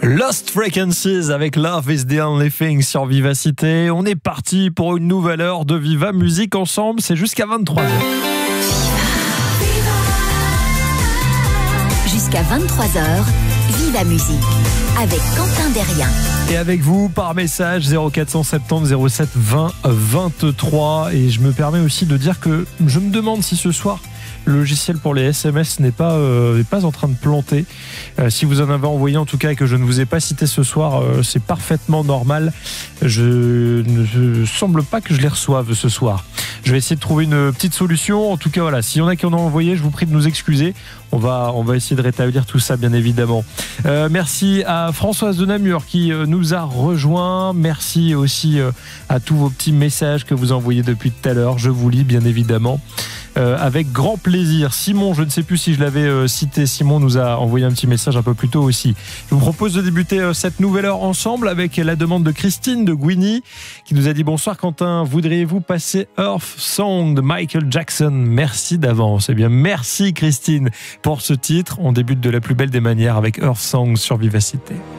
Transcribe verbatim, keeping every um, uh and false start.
Lost Frequencies avec Love is the Only Thing sur Vivacité. On est parti pour une nouvelle heure de Viva Musique ensemble. C'est jusqu'à vingt-trois heures. Jusqu'à vingt-trois heures, Viva Musique avec Quentin Derrien. Et avec vous par message zéro quatre cent soixante-dix zéro sept vingt vingt-trois. Et je me permets aussi de dire que je me demande si ce soir le logiciel pour les S M S n'est pas, euh, n'est pas en train de planter. Euh, si vous en avez envoyé en tout cas et que je ne vous ai pas cité ce soir, euh, c'est parfaitement normal. Je ne semble pas que je les reçoive ce soir. Je vais essayer de trouver une petite solution. En tout cas, voilà, s'il y en a qui en ont envoyé, je vous prie de nous excuser. On va, on va essayer de rétablir tout ça, bien évidemment. Euh, merci à Françoise de Namur qui euh, nous a rejoint. Merci aussi euh, à tous vos petits messages que vous envoyez depuis tout à l'heure. Je vous lis, bien évidemment. Euh, avec grand plaisir. Simon, je ne sais plus si je l'avais euh, cité, Simon nous a envoyé un petit message un peu plus tôt aussi. Je vous propose de débuter euh, cette nouvelle heure ensemble avec la demande de Christine de Guigny qui nous a dit: bonsoir Quentin, voudriez-vous passer Earth Song de Michael Jackson? Merci d'avance. Eh bien merci Christine pour ce titre. On débute de la plus belle des manières avec Earth Song sur Vivacité.